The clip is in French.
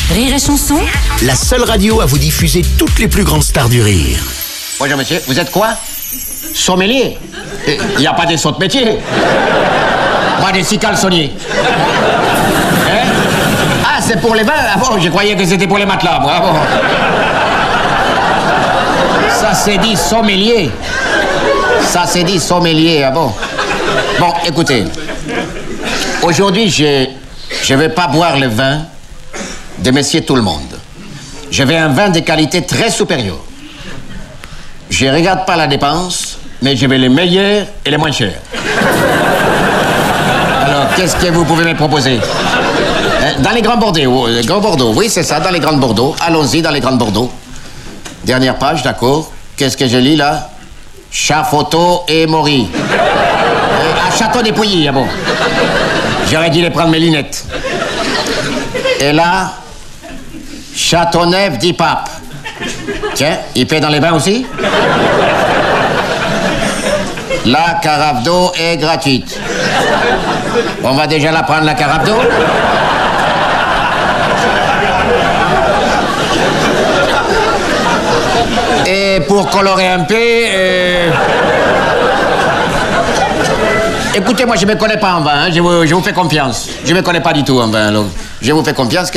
Rire et chanson, La seule radio à vous diffuser toutes les plus grandes stars du rire. Bonjour monsieur, vous êtes quoi? Sommelier? Il n'y a pas des sauts de métier. Moi, des six caleçonniers. Hein? Ah, c'est pour les bains? Ah bon, je croyais que c'était pour les matelas, moi. Ah bon. Ça c'est dit sommelier. Ça c'est dit sommelier, ah bon. Bon, écoutez. Aujourd'hui, je vais pas boire le vin de Monsieur Tout-le-Monde. Je veux un vin de qualité très supérieure. Je regarde pas la dépense, mais je veux les meilleurs et les moins chers. Alors, qu'est-ce que vous pouvez me proposer? Dans les Grands Bordeaux, oui, c'est ça, dans les Grands Bordeaux. Allons-y, dans les Grands Bordeaux. Dernière page, d'accord. Qu'est-ce que je lis, là? Chafoto et Maury. À Château des Pouilly, ah bon. J'aurais dû les prendre mes lunettes. Et là, Châteauneuf d'Ipape. Tiens, il paie dans les bains aussi? La carafe d'eau est gratuite. On va déjà la prendre, la carafe d'eau? Et pour colorer un peu... Écoutez, moi, je ne me connais pas en vin, hein. Je vous fais confiance. Je ne me connais pas du tout en vin, alors. Je vous fais confiance.